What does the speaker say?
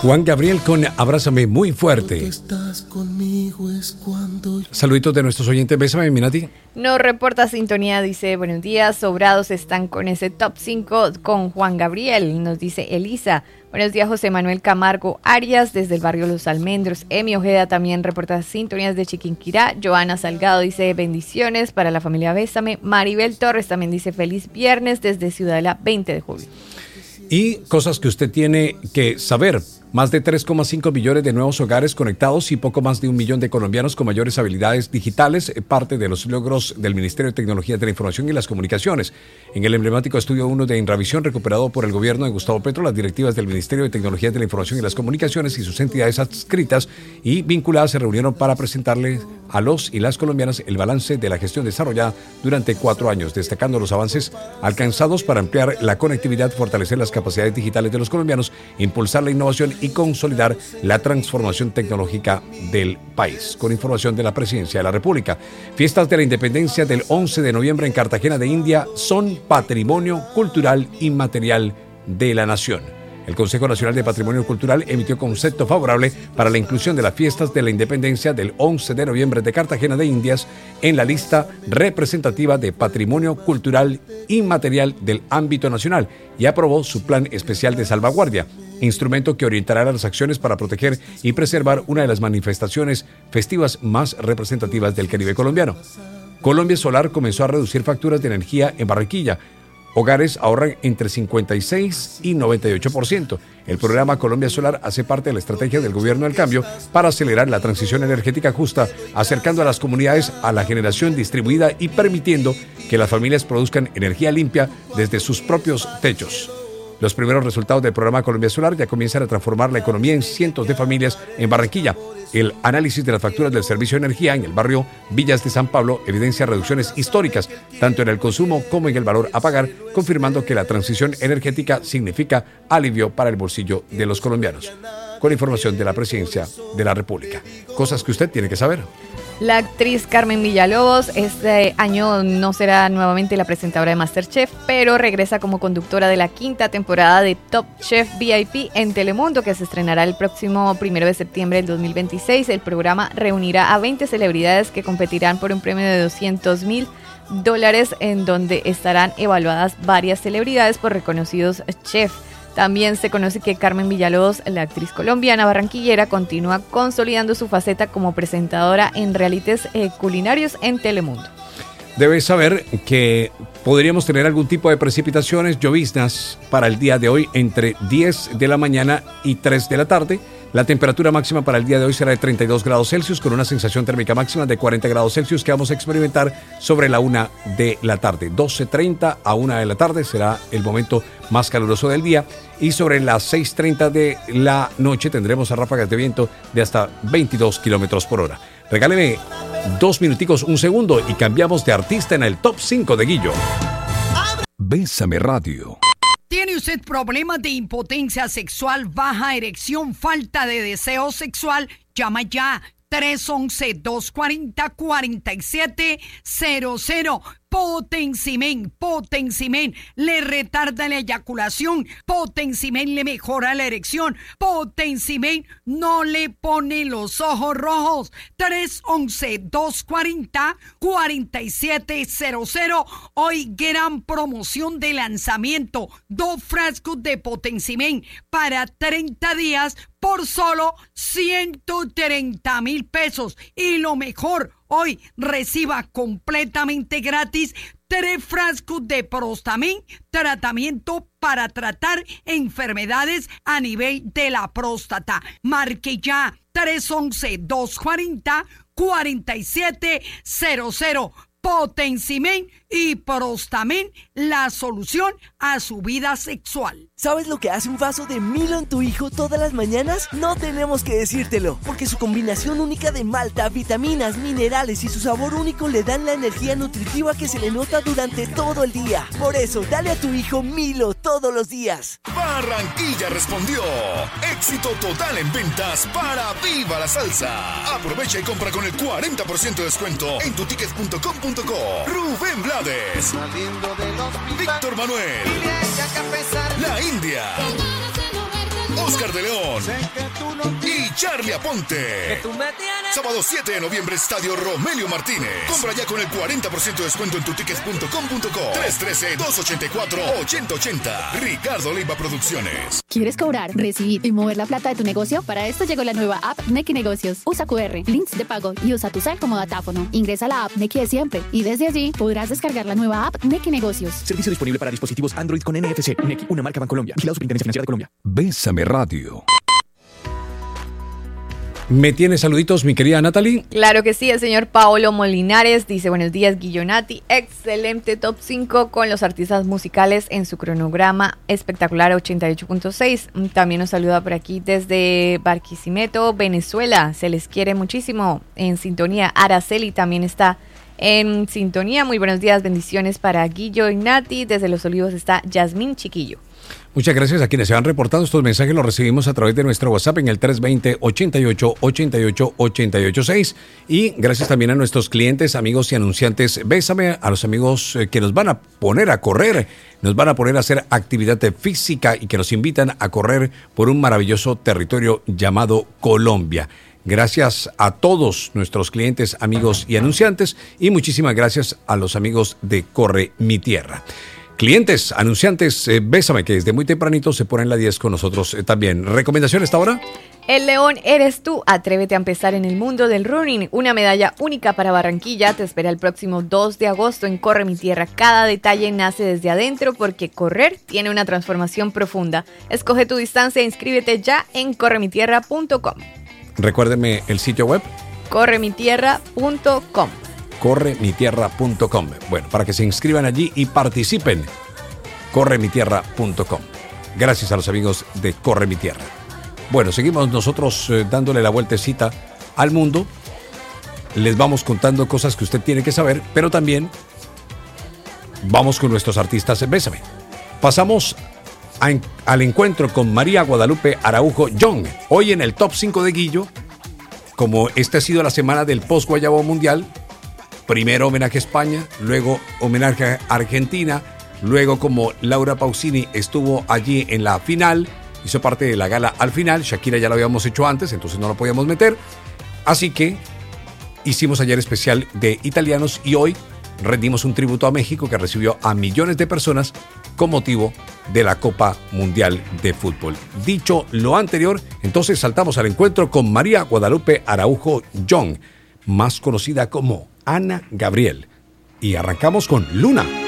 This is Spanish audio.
Juan Gabriel con Abrázame muy fuerte. Saluditos de nuestros oyentes. Bésame, Minati. Nos reporta sintonía, dice, buenos días, sobrados están con ese top 5 con Juan Gabriel, nos dice Elisa. Buenos días, José Manuel Camargo Arias, desde el barrio Los Almendros. Emi Ojeda también reporta sintonías de Chiquinquirá. Joana Salgado dice bendiciones para la familia Bésame. Maribel Torres también dice feliz viernes desde Ciudadela 20 de julio. Y cosas que usted tiene que saber. Más de 3,5 millones de nuevos hogares conectados y poco más de 1 millón de colombianos con mayores habilidades digitales, parte de los logros del Ministerio de Tecnología de la Información y las Comunicaciones. En el emblemático estudio 1 de Inravisión, recuperado por el gobierno de Gustavo Petro, las directivas del Ministerio de Tecnología de la Información y las Comunicaciones y sus entidades adscritas y vinculadas se reunieron para presentarle a los y las colombianas el balance de la gestión desarrollada durante 4 años, destacando los avances alcanzados para ampliar la conectividad, fortalecer las capacidades digitales de los colombianos, impulsar la innovación y consolidar la transformación tecnológica del país. Con información de la Presidencia de la República. Fiestas de la Independencia del 11 de noviembre en Cartagena de India son patrimonio cultural inmaterial de la nación. El Consejo Nacional de Patrimonio Cultural emitió concepto favorable para la inclusión de las fiestas de la Independencia del 11 de noviembre de Cartagena de Indias en la lista representativa de patrimonio cultural inmaterial del ámbito nacional y aprobó su plan especial de salvaguardia, instrumento que orientará las acciones para proteger y preservar una de las manifestaciones festivas más representativas del Caribe colombiano. Colombia Solar comenzó a reducir facturas de energía en Barranquilla. Hogares ahorran entre 56 y 98%. El programa Colombia Solar hace parte de la estrategia del Gobierno del Cambio para acelerar la transición energética justa, acercando a las comunidades a la generación distribuida y permitiendo que las familias produzcan energía limpia desde sus propios techos. Los primeros resultados del programa Colombia Solar ya comienzan a transformar la economía en cientos de familias en Barranquilla. El análisis de las facturas del servicio de energía en el barrio Villas de San Pablo evidencia reducciones históricas, tanto en el consumo como en el valor a pagar, confirmando que la transición energética significa alivio para el bolsillo de los colombianos. Con información de la Presidencia de la República. Cosas que usted tiene que saber. La actriz Carmen Villalobos este año no será nuevamente la presentadora de MasterChef, pero regresa como conductora de la 5ª temporada de Top Chef VIP en Telemundo, que se estrenará el próximo 1 de septiembre del 2026. El programa reunirá a 20 celebridades que competirán por un premio de $200,000, en donde estarán evaluadas varias celebridades por reconocidos chefs. También se conoce que Carmen Villalobos, la actriz colombiana barranquillera, continúa consolidando su faceta como presentadora en realities culinarios en Telemundo. Debes saber que podríamos tener algún tipo de precipitaciones, lloviznas para el día de hoy entre 10 de la mañana y 3 de la tarde. La temperatura máxima para el día de hoy será de 32 grados Celsius con una sensación térmica máxima de 40 grados Celsius que vamos a experimentar sobre la 1 de la tarde. 12:30 a 1 de la tarde será el momento más caluroso del día y sobre las 6:30 de la noche tendremos ráfagas de viento de hasta 22 kilómetros por hora. Regáleme 2 minuticos, un segundo y cambiamos de artista en el Top 5 de Guillo. Bésame Radio. ¿Tiene usted problemas de impotencia sexual, baja erección, falta de deseo sexual? Llama ya 311-240-4700. Potencimen le retarda la eyaculación, Potencimen le mejora la erección, Potencimen no le pone los ojos rojos. 311-240-4700. Hoy gran promoción de lanzamiento, 2 frascos de Potencimen para 30 días por solo 130,000 pesos. Y lo mejor, hoy reciba completamente gratis 3 frascos de Prostamin, tratamiento para tratar enfermedades a nivel de la próstata. Marque ya 311-240-4700. Potencimen y Prostamin, la solución a su vida sexual. ¿Sabes lo que hace un vaso de Milo en tu hijo todas las mañanas? No tenemos que decírtelo, porque su combinación única de malta, vitaminas, minerales y su sabor único le dan la energía nutritiva que se le nota durante todo el día. Por eso, dale a tu hijo Milo todos los días. Barranquilla respondió. Éxito total en ventas para Viva la Salsa. Aprovecha y compra con el 40% de descuento en tutickets.com.co. Rubén Blades, Víctor Manuel, La India, Oscar de León y Charlie Aponte. Sábado 7 de noviembre, Estadio Romelio Martínez. Compra ya con el 40% de descuento en tutickets.com.co. 313-284-8080. Ricardo Leiva Producciones. ¿Quieres cobrar, recibir y mover la plata de tu negocio? Para esto llegó la nueva app Nequi Negocios. Usa QR, links de pago y usa tu cel como datáfono. Ingresa a la app Nequi de siempre y desde allí podrás descargar la nueva app Nequi Negocios. Servicio disponible para dispositivos Android con NFC. Nequi, una marca Bancolombia. Vigilado Superintendencia Financiera de Colombia. Bésame Radio. ¿Me tiene saluditos, mi querida Natalie? Claro que sí, el señor Paolo Molinares dice: buenos días, Guillonati, excelente top 5 con los artistas musicales en su cronograma espectacular 88.6. También nos saluda por aquí desde Barquisimeto, Venezuela, se les quiere muchísimo, en sintonía. Araceli también está en sintonía. Muy buenos días, bendiciones para Guillo y Nati. Desde Los Olivos está Yasmín Chiquillo. Muchas gracias a quienes se han reportado. Estos mensajes los recibimos a través de nuestro WhatsApp en el 320-88-88-886. Y gracias también a nuestros clientes, amigos y anunciantes. Bésame, a los amigos que nos van a poner a correr, nos van a poner a hacer actividad física y que nos invitan a correr por un maravilloso territorio llamado Colombia. Gracias a todos nuestros clientes, amigos y anunciantes. Y muchísimas gracias a los amigos de Corre Mi Tierra. Clientes, anunciantes, bésame, que desde muy tempranito se ponen la 10 con nosotros también. ¿Recomendación esta hora? El león eres tú. Atrévete a empezar en el mundo del running. Una medalla única para Barranquilla te espera el próximo 2 de agosto en Corre Mi Tierra. Cada detalle nace desde adentro porque correr tiene una transformación profunda. Escoge tu distancia e inscríbete ya en corremitierra.com. Recuérdenme el sitio web. corremitierra.com. corremitierra.com. Bueno, para que se inscriban allí y participen. corremitierra.com. Gracias a los amigos de Corre Mi Tierra. Bueno, seguimos nosotros dándole la vueltecita al mundo. Les vamos contando cosas que usted tiene que saber, pero también vamos con nuestros artistas. Bésame. Pasamos al encuentro con María Guadalupe Araujo Young. Hoy en el top 5 de Guillo, como esta ha sido la semana del post Guayabo Mundial. Primero homenaje a España, luego homenaje a Argentina, luego como Laura Pausini estuvo allí en la final, hizo parte de la gala al final. Shakira ya lo habíamos hecho antes, entonces no lo podíamos meter. Así que hicimos ayer especial de italianos y hoy rendimos un tributo a México que recibió a millones de personas con motivo de la Copa Mundial de Fútbol. Dicho lo anterior, entonces saltamos al encuentro con María Guadalupe Araujo Young, más conocida como Ana Gabriel. Y arrancamos con Luna.